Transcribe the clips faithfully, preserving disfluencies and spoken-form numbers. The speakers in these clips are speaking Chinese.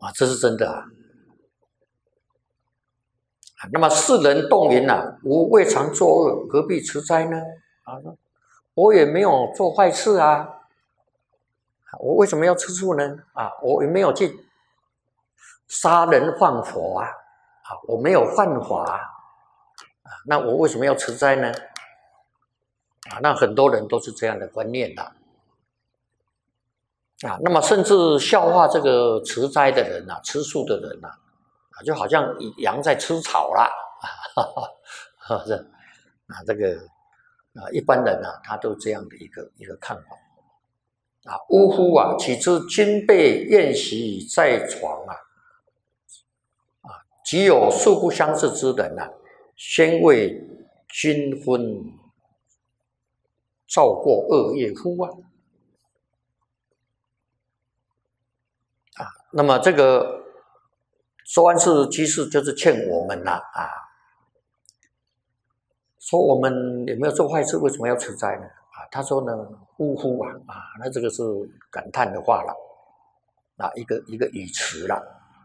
啊，这是真的啊。那么世人动云啊，吾未尝作恶，何必持斋呢？啊，我也没有做坏事啊，我为什么要吃素呢？啊，我也没有去杀人放火啊，啊，我没有犯法啊，啊，那我为什么要持斋呢？啊，那很多人都是这样的观念的。啊，那么甚至笑话这个持斋的人呐、啊，吃素的人呐、啊，就好像羊在吃草啦，哈哈哈，这啊这个啊一般人啊，他都这样的一个一个看法。啊，呜呼啊，岂知君被宴席在床啊，啊，即有素不相识之人啊，先为君婚造过恶业乎啊。啊，那么这个周安世居士就是劝我们呐、啊，啊，说我们有没有做坏事，为什么要持斋呢？啊，他说呢，呜呼啊，啊，那这个是感叹的话了，啊，一个一个语词了，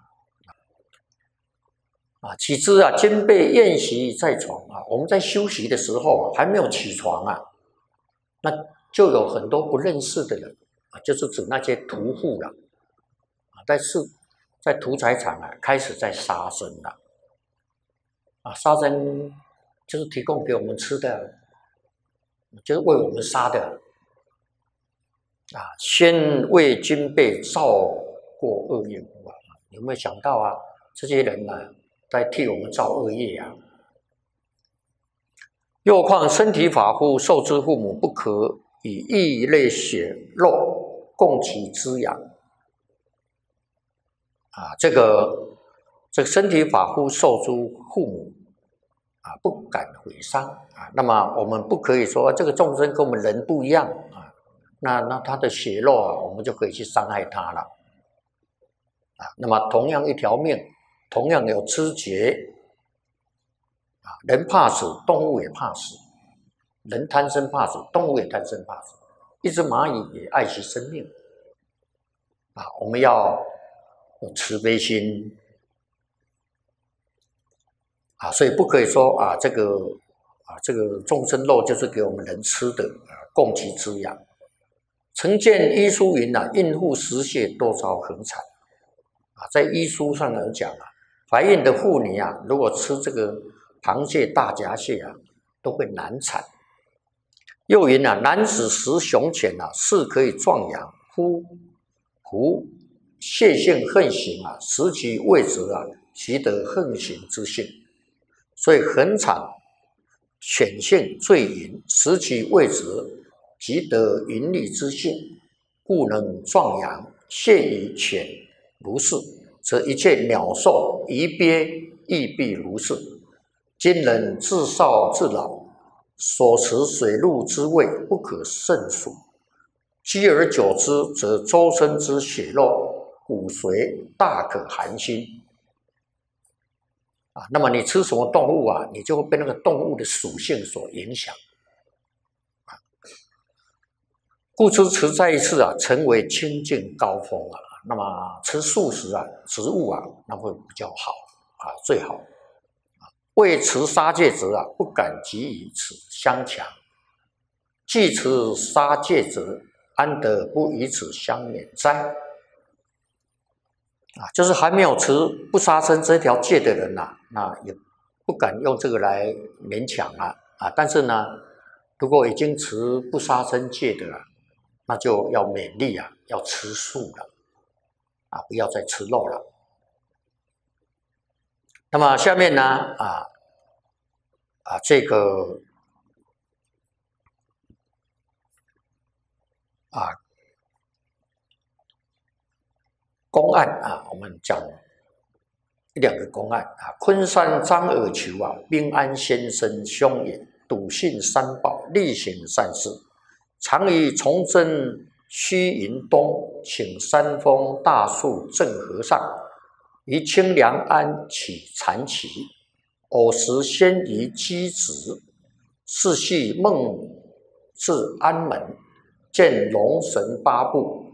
啊，岂知啊，今被宴席在床啊，我们在休息的时候还没有起床啊，那就有很多不认识的人啊，就是指那些屠户了。在市，在屠宰场啊，开始在杀生了，啊，杀生就是提供给我们吃的，就是为我们杀的，啊，先为君辈造过恶业啊，有没有想到啊？这些人呢、啊，在替我们造恶业啊。又况身体发肤，受之父母，不可以异类血肉供其滋养。啊，这个这个身体发肤受诸父母啊，不敢毁伤啊。那么我们不可以说这个众生跟我们人不一样啊，那那他的血肉啊，我们就可以去伤害他了啊。那么同样一条命，同样有知觉啊，人怕死，动物也怕死；人贪生怕死，动物也贪生怕死。一只蚂蚁也爱惜生命啊，我们要有慈悲心啊，所以不可以说啊，这个啊，这个众生肉就是给我们人吃的，啊，供其滋养。曾见医书云啊，孕妇食蟹多遭横产啊，在医书上有讲啊，怀孕的妇女啊，如果吃这个螃蟹、大闸蟹啊，都会难产。又云啊，男子食雄犬啊，是可以壮阳。夫夫蟹性横行啊，食其味者啊，其得横行之性。所以横产犬性最淫，食其味者，即得淫力之性，故能壮阳。蟹与犬如是，则一切鸟兽鱼鳖亦必如是。今人自少至老，所持水陆之味不可胜数，积而久之，则周身之血肉骨髓大可寒心啊。那么你吃什么动物啊，你就会被那个动物的属性所影响啊。故知持斋一次啊，成为清净高峰啊。那么吃素食啊，植物啊，那会比较好啊，最好。为持杀戒者啊，不敢给予此相强；既持杀戒者，安得不以此相免哉？啊，就是还没有持不杀生这条戒的人呐、啊，那也不敢用这个来勉强啊啊！但是呢，如果已经持不杀生戒的了，那就要勉励啊，要吃素了啊，不要再吃肉了。那么下面呢，啊啊，这个啊公案啊，我们讲一两个公案啊。昆山张耳球啊，兵安先生兄也，笃信三宝，力行善事，常于崇祯虚云东，请山峰大树正和尚于清凉庵起禅期。偶时先于机子，是系梦至安门，见龙神八部，